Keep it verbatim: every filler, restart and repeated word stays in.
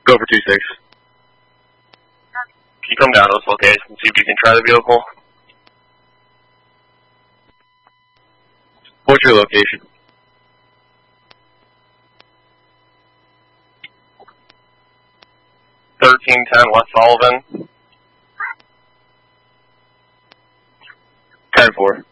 Go for two six. Can you come down to this location and see if you can try the vehicle? What's your location? thirteen ten West Sullivan. ten four.